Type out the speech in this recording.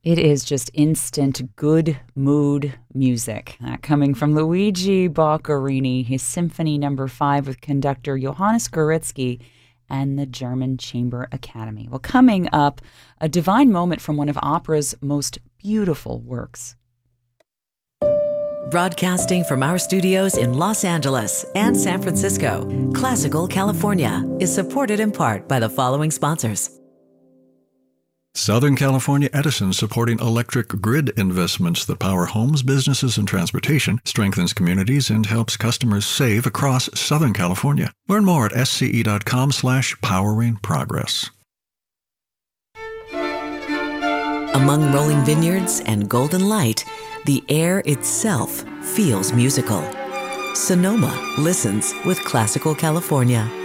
It is just instant good mood music. Coming from Luigi Boccherini, his Symphony Number 5 with conductor Johannes Goretzky and the German Chamber Academy. Well, coming up, a divine moment from one of opera's most beautiful works. Broadcasting from our studios in Los Angeles and San Francisco, Classical California is supported in part by the following sponsors. Southern California Edison, supporting electric grid investments that power homes, businesses, and transportation, strengthens communities, and helps customers save across Southern California. Learn more at sce.com/poweringprogress. Among rolling vineyards and golden light, the air itself feels musical. Sonoma listens with Classical California.